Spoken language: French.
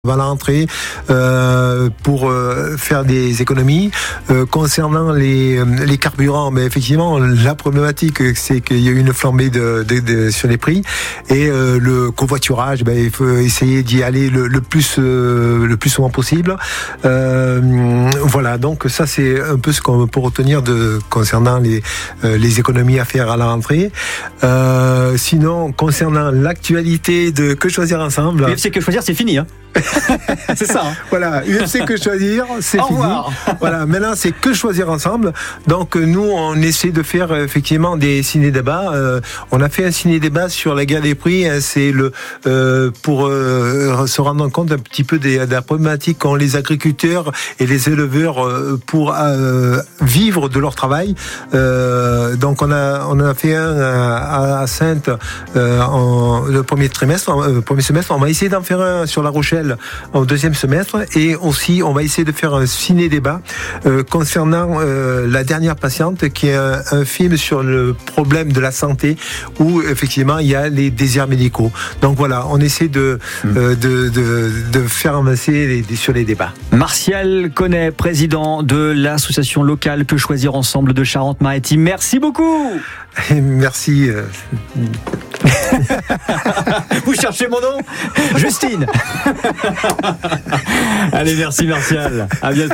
À l'entrée pour faire des économies. Concernant les carburants, mais effectivement la problématique c'est qu'il y a eu une flambée sur les prix et le covoiturage, il faut essayer d'y aller le plus souvent possible. Voilà, donc ça c'est un peu ce qu'on peut retenir concernant les économies à faire à la rentrée. Sinon, concernant l'actualité de Que Choisir Ensemble, UFC Que Choisir, c'est fini, hein. C'est ça, hein. Voilà, UFC Que Choisir, c'est fini. Revoir. Voilà, maintenant c'est Que Choisir Ensemble. Donc nous, on essaie de faire effectivement des ciné-débats. On a fait un ciné-débat sur la guerre des prix. C'est pour se rendre compte un petit peu de la problématique qu'ont les agriculteurs et les éleveurs pour vivre de leur travail. Donc on a fait un à Saintes le premier semestre. On va essayer d'en faire un sur La Rochelle au deuxième semestre, et aussi on va essayer de faire un ciné-débat concernant La Dernière Patiente, qui est un film sur le problème de la santé où effectivement il y a les déserts médicaux. Donc voilà, on essaie de faire avancer sur les débats. Martial Connet, président de l'association locale Que Choisir Ensemble de Charente-Maritime. Merci beaucoup. Merci. Vous cherchez mon nom ? Justine. Allez, merci Martial. À bientôt.